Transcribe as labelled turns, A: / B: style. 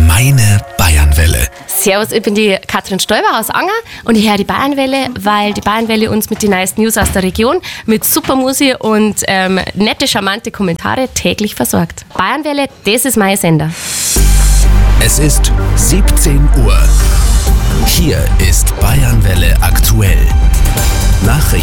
A: Meine Bayernwelle.
B: Servus, ich bin die Katrin Stoiber aus Anger und ich höre die Bayernwelle, weil die Bayernwelle uns mit den neuesten News aus der Region mit super Musik und nette, charmante Kommentare täglich versorgt. Bayernwelle, das ist mein Sender.
A: Es ist 17 Uhr. Hier ist Bayernwelle.